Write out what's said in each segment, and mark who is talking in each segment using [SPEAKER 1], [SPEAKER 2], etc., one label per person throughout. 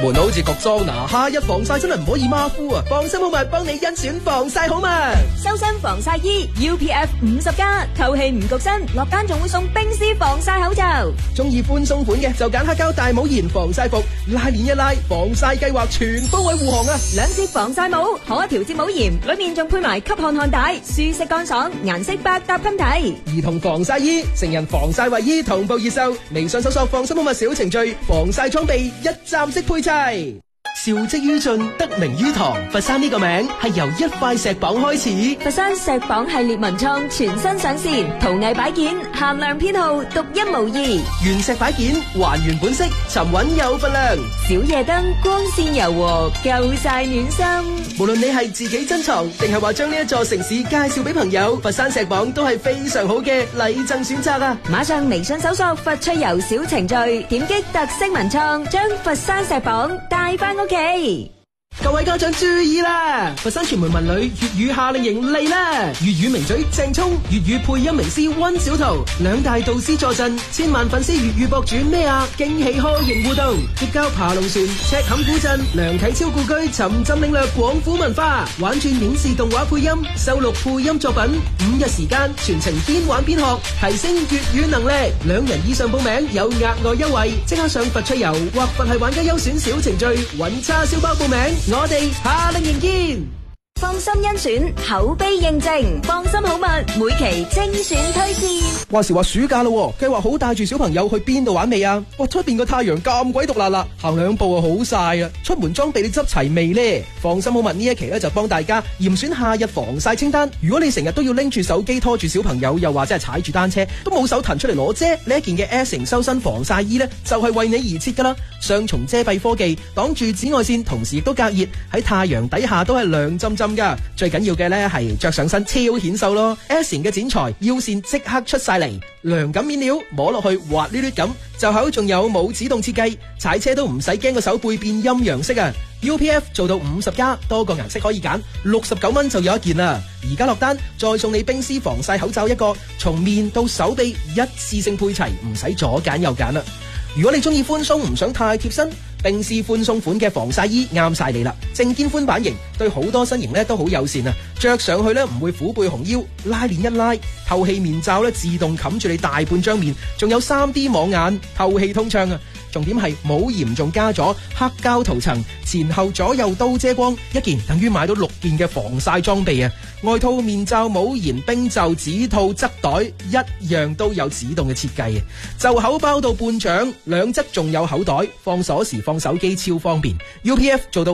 [SPEAKER 1] 門好似焗桑拿，夏日防曬真係唔可以馬虎啊！放心好物幫你甄選防曬好物，
[SPEAKER 2] 修身防曬衣 UPF 50+，透氣唔焗身，落單仲會送冰絲防曬口罩。
[SPEAKER 1] 中意寬鬆款嘅就揀黑膠大帽檐防曬服，拉鏈一拉，防曬計劃全方位護航啊！2
[SPEAKER 2] 節防曬帽，可調節帽檐，裏面仲配埋吸汗汗帶，舒適乾爽，顏色百搭噴睇。
[SPEAKER 1] 兒童防曬衣、成人防曬衛衣同步熱售，微信搜索放心好物小程序，防曬裝備一站式配齊。兆績於盡，得名於堂。佛山呢個名係由一塊石榜開始。
[SPEAKER 2] 佛山石榜系列文創全新上線，陶藝擺件限量編號，獨一無二。
[SPEAKER 1] 原石擺件還原本色，沉穩有分量。
[SPEAKER 2] 小夜燈光線柔和，夠晒暖心。
[SPEAKER 1] 無論你係自己珍藏，定係話將呢一座城市介紹俾朋友，佛山石榜都係非常好嘅禮贈選擇啊！
[SPEAKER 2] 馬上微信搜索佛趣遊小程序，點擊特色文創，將佛山石榜帶翻屋企。
[SPEAKER 1] 各位家長注意啦！佛山傳媒文旅粵語夏令營嚟啦！粵語名嘴鄭聰、粵語配音名師溫小圖兩大導師助陣，千萬粉絲粵語博主咩啊驚喜開營互動，結交爬龍船、赤坎古鎮、梁啟超故居，沉浸領略廣府文化，玩轉影視動畫配音，收錄配音作品，5日時間全程邊玩邊學，提升粵語能力。2人以上報名有額外優惠，即刻上佛趣遊或佛系玩家優選小程序揾叉燒包報名。我哋夏令營見。
[SPEAKER 2] 放心甄選，口碑認證，放心好物，每期精選推薦。
[SPEAKER 1] 話時話暑假咯，計劃好帶住小朋友去邊度玩未啊？哇，出邊個太陽咁鬼毒辣辣，行2步啊好曬啊！出門裝備你執齊未呢？放心好物呢一期咧就幫大家嚴選夏日防曬清單。如果你成日都要拎住手機拖住小朋友，又或者係踩住單車，都冇手騰出嚟攞遮，呢一件嘅 S 型修身防曬衣呢，就係為你而設噶啦。雙重遮蔽科技，擋住紫外線，同時亦都隔熱，喺太陽底下都係涼浸浸噶。最緊要嘅呢係着上身超顯瘦咯。S 型嘅剪裁，腰線即刻出晒嚟，涼感面料，摸落去滑捋捋咁。袖口仲有冇指動設計，踩車都唔使驚個手背變陰陽色啊。UPF 做到50+，多個顏色可以揀，69蚊就有一件啦。而家落單再送你冰絲防曬口罩一個，從面到手臂一次性配齊，唔使左揀右揀啦。如果你中意寬鬆，唔想太貼身，冰絲寬鬆款嘅防曬衣啱晒你啦。正肩寬版型，對好多身形咧都好友善啊！着上去咧唔會虎背熊腰，拉鏈一拉，透氣面罩咧自動冚住你大半張面，仲有 3D 網眼，透氣通暢啊！重點係帽嚴重加咗黑膠塗層，前後左右都遮光，一件等於買到6件嘅防曬裝備啊！外套、面罩、帽檐、冰袖、指套、側袋，一樣都有指動嘅設計啊！袖口包到半掌，兩側仲有口袋，放鎖匙、放手機超方便。UPF 做到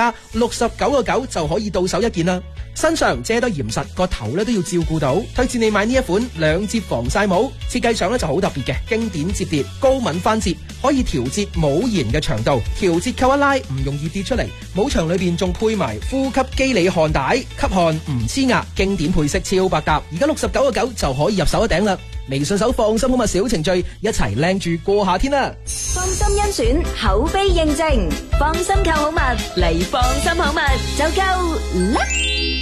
[SPEAKER 1] 50+，69.9就可以到手一件啦。身上遮得嚴實，個頭咧都要照顧到。推薦你買呢一款2摺防曬帽，設計上咧就好特別嘅，經典摺疊，高敏翻摺，可以調節帽檐嘅長度，調節扣一拉唔容易跌出嚟。帽長裏邊仲配埋呼吸機理汗帶，吸汗唔黐牙，經典配色超百搭。而家69.9就可以入手一頂啦。微信搜放心好物小程序，一齊靚住過夏天啦！
[SPEAKER 2] 放心甄選，口碑認證，放心購好物嚟，放心好物就夠啦！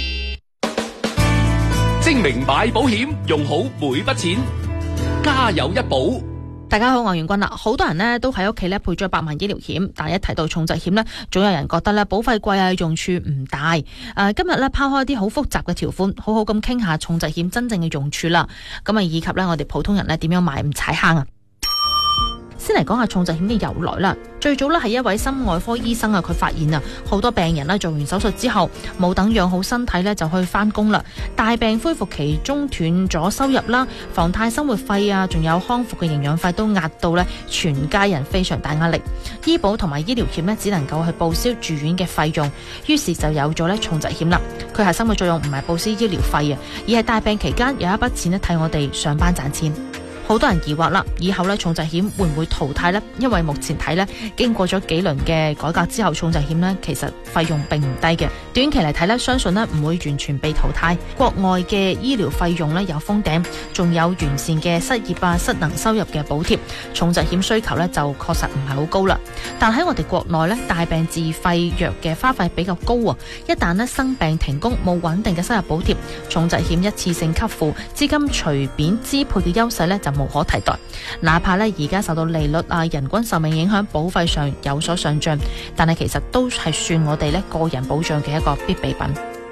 [SPEAKER 3] 精明買保險，用好每筆錢，家有一保。
[SPEAKER 4] 大家好，我係袁君啦。好多人呢都喺屋企呢配咗100萬醫療險，但係一提到重疾險呢，總有人覺得呢保費貴啊，用處唔大。今日呢拋開啲好複雜嘅條款，好好咁傾下重疾險真正嘅用處啦。咁啊，以及呢我哋普通人呢點樣買唔踩坑啊？先嚟講下重疾險嘅由來啦。最早呢係一位心外科醫生啊，佢發現啊，好多病人呢做完手術之後，冇等養好身體呢就去翻工啦。大病恢復期中斷咗收入啦，房貸生活費啊，仲有康復嘅營養費都壓到呢全家人非常大壓力。醫保同埋醫療險呢只能夠去報銷住院嘅費用，於是就有咗呢重疾險啦。佢核心嘅作用唔係報銷醫療費啊，而係大病期間有一筆錢呢替我哋上班賺錢。好多人疑惑啦，以後咧重疾險會唔會淘汰呢？因為目前睇咧，經過咗幾輪嘅改革之後，重疾險咧其實費用並唔低嘅。短期嚟睇咧，相信咧唔會完全被淘汰。國外嘅醫療費用咧有封頂，仲有完善嘅失業啊、失能收入嘅補貼，重疾險需求咧就確實唔係好高啦。但喺我哋國內咧，大病自費藥嘅花費比較高啊，一旦咧生病停工冇穩定嘅收入補貼，重疾險一次性給付資金隨便支配嘅優勢咧就無可替代。哪怕呢而家受到利率啊、人均壽命影響，保費上有所上漲，但係其實都係算我哋呢個人保障嘅一個必備品。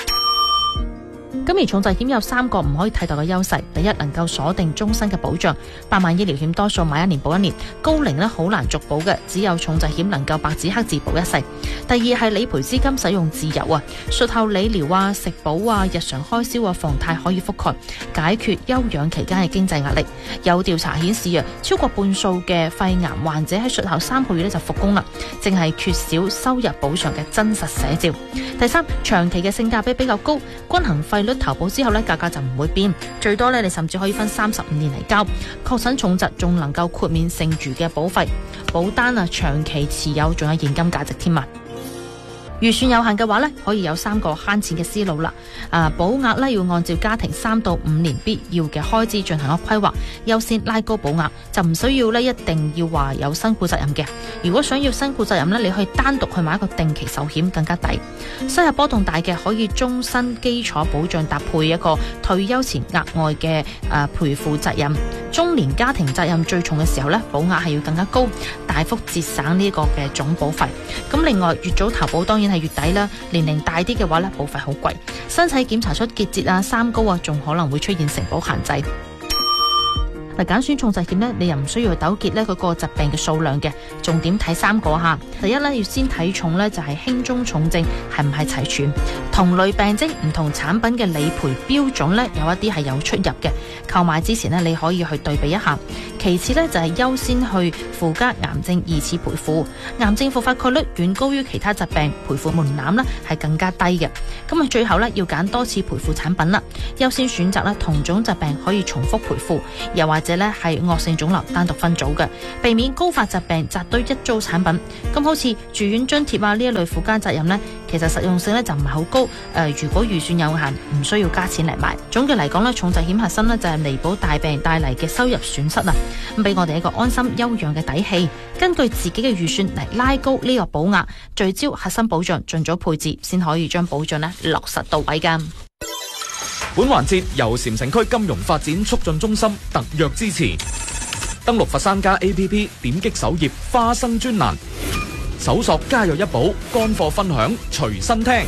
[SPEAKER 4] 咁而重疾險有3個唔可以替代嘅優勢。第一，能夠鎖定終身嘅保障，8萬醫療險多數買1年保1年，高齡呢好難續保嘅，只有重疾險能夠白紙黑字保一世。第二係理賠資金使用自由啊，術後理療啊、食保啊、日常開銷啊、房貸可以覆蓋，解決休養期間嘅經濟壓力。有調查顯示啊，超過半數嘅肺癌患者喺術後3個月呢就復工啦，正係缺少收入保障嘅真實寫照。第三，長期嘅性價比比較高，均衡費率投保之後呢，價格就唔會變，最多呢，你甚至可以分35年嚟交，確診重疾仲能夠豁免剩餘嘅保費，保單啊長期持有仲有現金價值添啊！預算有限嘅話呢，可以有3個慳錢嘅思路啦。保額呢要按照家庭3到5年必要嘅開支進行一個規劃，優先拉高保額，就唔需要呢一定要話有身故責任嘅。如果想要身故責任呢，你可以單獨去買一個定期壽險，更加抵。收入波動大嘅可以終身基礎保障搭配一個退休前額外嘅賠付責任。中年家庭責任最重嘅時候呢，保額係要更加高，大幅節省呢個嘅總保費。咁另外越早投保當然係越抵啦，年齡大啲嘅話呢，保費好貴，身體檢查出結節啊、三高啊，仲可能會出現承保限制。嗱，揀選重疾險呢，你又唔需要去糾結呢佢個疾病嘅數量嘅，重點睇3個吓。第一呢，要先睇重呢就係輕中重症係唔係齊全，同類病徵唔同產品嘅理賠標準呢，有一啲係有出入嘅。購買之前呢，你可以去對比一下。其次呢，就係優先去附加癌症2次賠付，癌症復發概率遠高於其他疾病，賠付門檻呢係更加低嘅。咁啊，最後呢，要揀多次賠付產品啦，優先選擇呢同種疾病可以重複賠付，又或者呢係惡性腫瘤單獨分組嘅，避免高發疾病扎堆一組產品。咁好似住院津貼啊呢一類附加責任呢，其實實用性呢就唔係好高。如果預算有限，唔需要加錢嚟買。總結嚟講呢，重疾險核心呢就係彌補大病帶嚟嘅收入損失啊，咁俾我哋一個安心休養嘅底氣。根據自己嘅預算嚟拉高呢個保額，聚焦核心保障，盡早配置，先可以將保障呢落實到位㗎。
[SPEAKER 3] 本環節由禪城區金融發展促進中心特約支持。登錄佛山家 APP， 點擊首頁花生專欄，搜索家有一寶，乾貨分享隨身聽。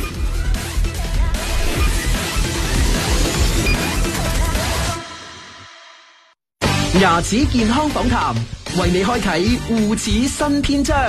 [SPEAKER 1] 牙齒健康訪談，為你開啟護齒新篇章。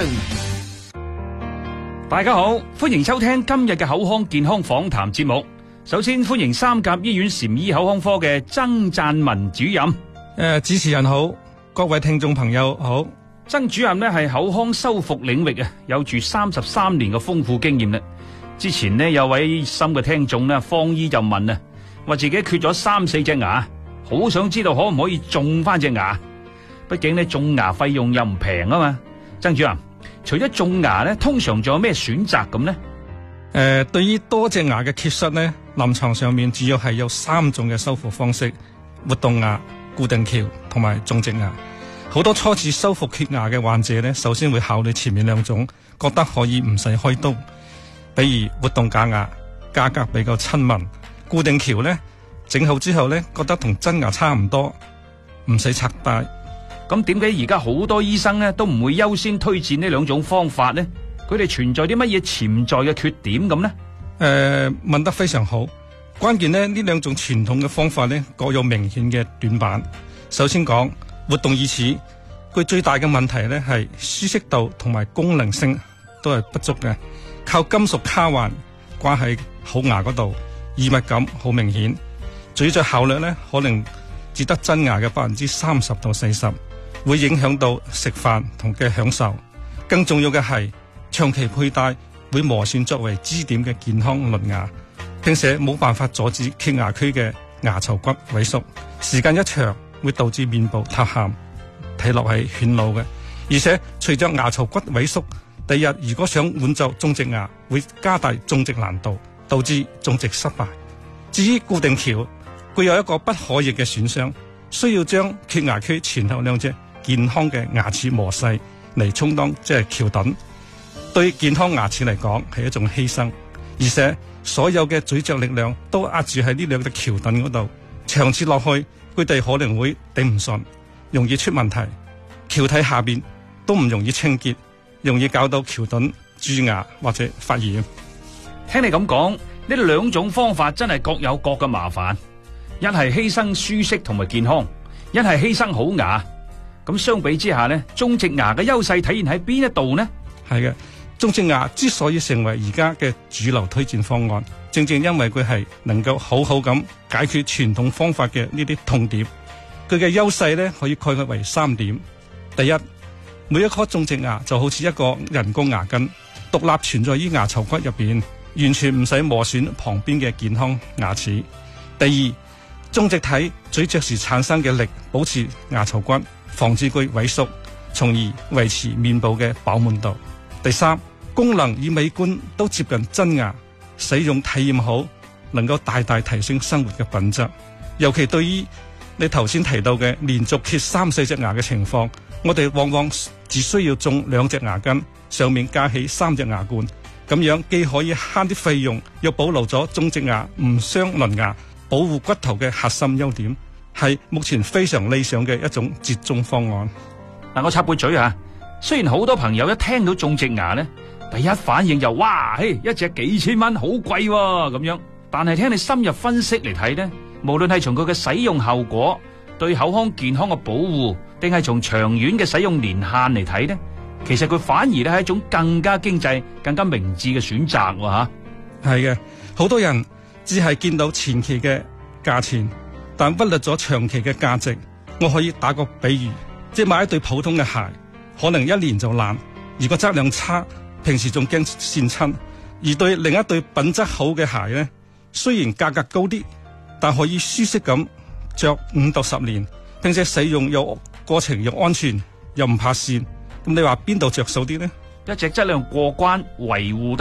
[SPEAKER 5] 大家好，歡迎收聽今日嘅口腔健康訪談節目。首先歡迎三甲醫院禪醫口腔科嘅曾贊文主任。
[SPEAKER 6] 主持人好，各位聽眾朋友好。
[SPEAKER 5] 曾主任呢係口腔修復領域有住33年嘅豐富經驗啦。之前呢有位熱心嘅聽眾呢，方醫就問話自己缺咗3-4隻牙，好想知道可唔可以種翻隻牙。畢竟呢種牙費用又唔平啊嘛。曾主任，除咗種牙呢，通常仲有咩選擇咁呢？
[SPEAKER 6] 對於多隻牙嘅缺失呢，臨床上面主要係有3種嘅修復方式：活動牙、固定橋同埋種植牙。好多初次修復缺牙嘅患者呢，首先會考慮前面2種，覺得可以唔使開刀。比如活動假牙，價格比較親民；固定橋呢，整好之後呢，覺得同真牙差唔多，唔使拆戴。
[SPEAKER 5] 咁點解而家好多醫生呢都唔會優先推薦呢2種方法呢？佢哋存在啲乜嘢潛在嘅缺點咁呢？
[SPEAKER 6] 問得非常好。關鍵呢2種傳統嘅方法呢，各有明顯嘅短板。首先講活動義齒，佢最大嘅問題呢係舒適度同埋功能性都係不足嘅，靠金屬卡環掛喺口牙嗰度，異物感好明顯。咀嚼效率呢，可能只得真牙嘅30%到40%，會影響到食飯同嘅享受。更重要嘅係長期佩戴會磨損作為支點嘅健康鄰牙，並且冇辦法阻止缺牙區嘅牙槽骨萎縮，時間一長會導致面部塌陷，睇落係顯老嘅。而且隨着牙槽骨萎縮，第日如果想換做種植牙，會加大種植難度，導致種植失敗。至於固定橋，具有一個不可逆嘅損傷，需要將缺牙區前後2隻健康嘅牙齒磨細嚟充當即係橋墩。對健康牙齒嚟講係一種犧牲，而且所有嘅咀嚼力量都壓住喺呢2隻橋墩嗰度，長此落去佢哋可能會頂唔順， 容易出問題，橋體下邊都唔容易清潔，容易搞到橋墩蛀牙或者發炎。
[SPEAKER 5] 聽你咁講，呢兩種方法真係各有各嘅麻煩，一係犧牲舒適同埋健康，一係犧牲好牙。咁相比之下呢，種植牙嘅優勢體現喺邊一度呢？
[SPEAKER 6] 係嘅，種植牙之所以成為而家嘅主流推薦方案，正正因為佢係能夠好好咁解決傳統方法嘅呢啲痛點。佢嘅優勢呢，可以概括為3點。第一，每一顆種植牙就好似一個人工牙根，獨立存在於牙槽骨入邊，完全唔使磨損旁邊嘅健康牙齒。第二，種植體咀嚼時產生嘅力保持牙槽骨，防止佢萎縮，從而維持面部嘅飽滿度。第三，功能與美觀都接近真牙，使用體驗好，能夠大大提升生活嘅品質。尤其對於你頭先提到嘅連續缺3、4隻牙嘅情況，我哋往往只需要種2隻牙根，上面加起3隻牙冠，咁樣既可以慳啲費用，又保留咗種植牙唔傷鄰牙、保護骨頭嘅核心優點，係目前非常理想嘅一種折中方案。
[SPEAKER 5] 嗱，我插個嘴啊，雖然好多朋友一聽到種植牙呢，第一反應就哇，一隻幾千蚊，好貴喎咁樣。但係聽你深入分析嚟睇呢，無論係從佢嘅使用後果、對口腔健康嘅保護，定係從長遠嘅使用年限嚟睇呢，其實佢反而咧係一種更加經濟、更加明智嘅選擇喎吓。
[SPEAKER 6] 係嘅，好多人只係見到前期嘅價錢，但忽略咗長期嘅價值。我可以打個比喻，即係買一對普通嘅鞋，可能1年就爛，如果質量差，平時仲驚跣親。而對另一對品質好嘅鞋呢，雖然價格高啲，但可以舒適咁着5到10年，並且使用又過程又安全，又唔怕跣。咁你話邊度着數啲呢？
[SPEAKER 5] 一隻質量過關、維護